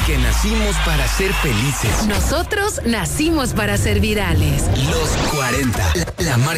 Porque nacimos para ser felices. Nosotros nacimos para ser virales. Los 40. La marca